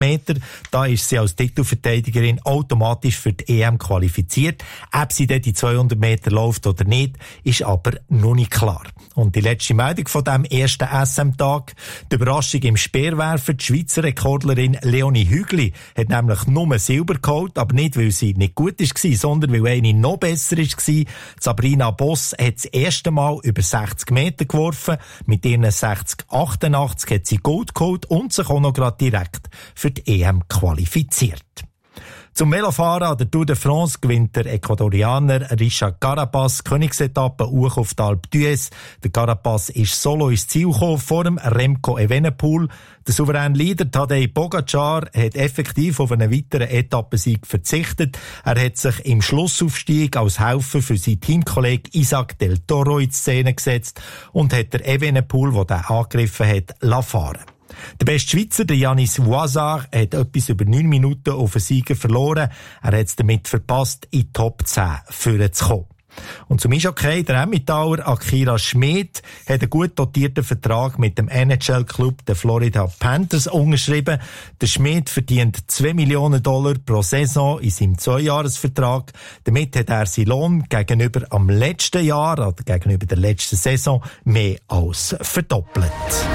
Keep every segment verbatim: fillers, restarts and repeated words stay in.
Meter. Da ist sie als Titelverteidigerin automatisch für die E M qualifiziert. Ob sie dort die zweihundert Meter läuft oder nicht, ist aber noch nicht klar. Und die letzte Meldung von diesem ersten S M-Tag. Die Überraschung im Speerwerfen. Die Schweizer Rekordlerin Leonie Hügli hat nämlich nur Silber geholt, aber nicht, weil sie nicht gut war, sondern weil eine noch besser war. Sabrina Boss hat das erste Mal über sechzig Meter geworfen. Mit ihren sechzig achtundachtzig hat sie Gold geholt und sich auch noch gerade direkt für die E M qualifiziert. Zum Velofahren an der Tour de France gewinnt der Ecuadorianer Richard Carapaz Königsetappe hoch auf die Alpe d'Huez. Der Carapaz ist solo ins Ziel gekommen vor dem Remco Evenepoel. Der souveräne Leader Tadej Pogacar hat effektiv auf einen weiteren Etappensieg verzichtet. Er hat sich im Schlussaufstieg als Helfer für seinen Teamkollegen Isaac Del Toro in Szene gesetzt und hat der Evenepoel, der den angegriffen hat, fahren. Der beste Schweizer, der Yanis Ouazar, hat etwas über neun Minuten auf den Sieger verloren. Er hat es damit verpasst, in die Top zehn führen zu kommen. Und zum Eishockey, der Emmentaler Akira Schmid hat einen gut dotierten Vertrag mit dem N H L-Club der Florida Panthers unterschrieben. Der Schmid verdient zwei Millionen Dollar pro Saison in seinem Zweijahresvertrag. Damit hat er seinen Lohn gegenüber am letzten Jahr, oder gegenüber der letzten Saison, mehr als verdoppelt.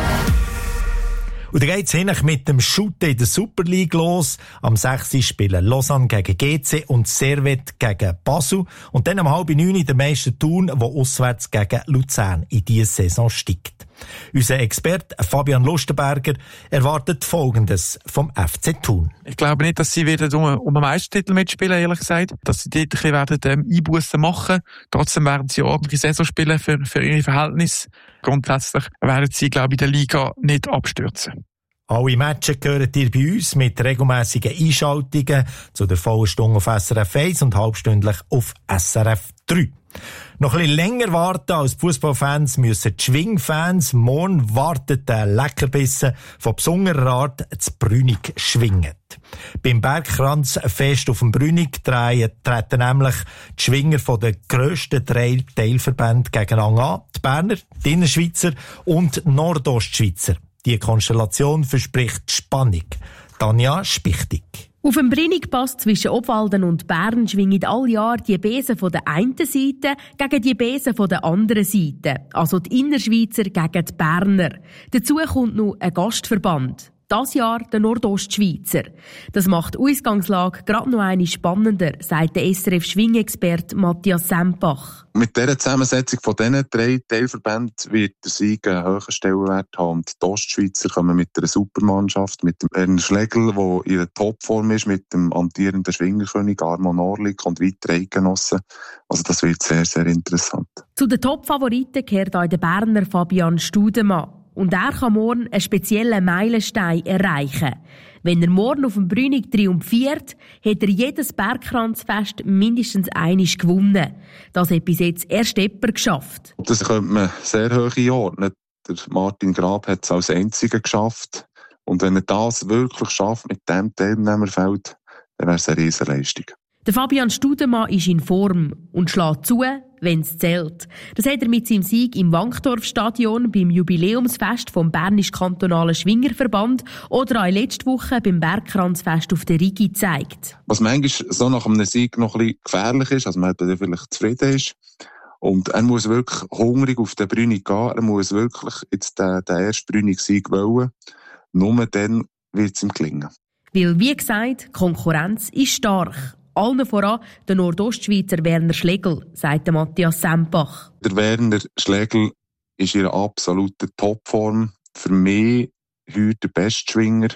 Und dann geht's hin mit dem Shooten in der Super League los. Am sechsten spielen Lausanne gegen G C und Servette gegen Basel. Und dann am halb neun der Meister Thun, der auswärts gegen Luzern in diese Saison steigt. Unser Experte Fabian Lustenberger erwartet Folgendes vom F C Thun. Ich glaube nicht, dass sie wieder um, um einen Meistertitel mitspielen, ehrlich gesagt. Dass sie dort ein bisschen werden, ähm, Einbussen machen. Trotzdem werden sie ordentliche Saison spielen für, für ihre Verhältnisse. Grundsätzlich werden sie, glaube ich, in der Liga nicht abstürzen. Alle Matches gehören ihr bei uns mit regelmässigen Einschaltungen zu der vollen Stunde auf S R F eins und halbstündlich auf S R F drei. Noch ein bisschen länger warten als Fußballfans müssen die Schwingfans. Morgen wartet der Leckerbissen von besonderer Art zu Brünig schwingen. Beim Bergkranzfest auf dem Brünig treten nämlich die Schwinger von den grössten drei Teilverbänden gegeneinander an. Die Berner, die Innerschweizer und die Nordostschweizer. Die Konstellation verspricht Spannung. Tanja Spichtig. Auf dem Brünig-Pass zwischen Obwalden und Bern schwingen alle Jahre die Besen von der einen Seite gegen die Besen von der anderen Seite. Also die Innerschweizer gegen die Berner. Dazu kommt noch ein Gastverband. Das Jahr der Nordostschweizer. Das macht die Ausgangslage gerade noch eine spannender, sagt der S R F-Schwingexperte Matthias Sempach. Mit dieser Zusammensetzung von diesen drei Teilverbänden wird der Sieg einen hohen Stellenwert haben. Die Ostschweizer kommen mit einer Supermannschaft, mit dem Ernst Schlegel, der in der Topform ist, mit dem amtierenden Schwingerkönig Armand Orlik und weiteren Eidgenossen. Also das wird sehr, sehr interessant. Zu den Top-Favoriten gehört auch der Berner Fabian Studemann. Und er kann morgen einen speziellen Meilenstein erreichen. Wenn er morgen auf dem Brünig triumphiert, hat er jedes Bergkranzfest mindestens einmal gewonnen. Das hat bis jetzt erst jemand geschafft. Das könnte man sehr hoch einordnen. Der Martin Grab hat es als einziger geschafft. Und wenn er das wirklich schafft mit diesem Teilnehmerfeld, dann wäre es eine Riesenleistung. Der Fabian Studemann ist in Form und schlägt zu, wenn es zählt. Das hat er mit seinem Sieg im Wankdorfstadion beim Jubiläumsfest vom Bernisch-Kantonalen Schwingerverband oder auch letzte Woche beim Bergkranzfest auf der Rigi gezeigt. Was manchmal so nach einem Sieg noch ein bisschen gefährlich ist, also man vielleicht zufrieden ist. Und er muss wirklich hungrig auf den Brünig gehen. Er muss wirklich jetzt den, den ersten Brünig-Sieg wollen. Nur dann wird es ihm gelingen. Weil, wie gesagt, die Konkurrenz ist stark. Allen voran der Nordostschweizer Werner Schlegel, sagt Matthias Sempach. Der Werner Schlegel ist in einer absoluten Topform. Für mich heute der beste Schwinger.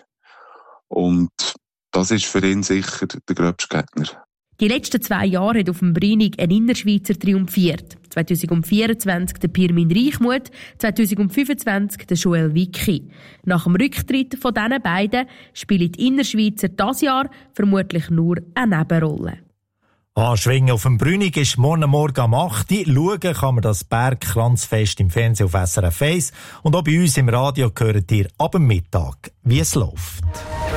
Und das ist für ihn sicher der gröbste Gegner. Die letzten zwei Jahre hat auf dem Brünig ein Innerschweizer triumphiert. zwanzig vierundzwanzig der Pirmin Reichmuth, zwanzig fünfundzwanzig der Joel Wicki. Nach dem Rücktritt von diesen beiden spielen die Innerschweizer dieses Jahr vermutlich nur eine Nebenrolle. Anschwingen auf dem Brünig ist morgen Morgen am acht Uhr. Schauen kann man das Bergkranzfest im Fernsehen auf S R F eins. Und auch bei uns im Radio hört ihr ab dem Mittag, wie es läuft.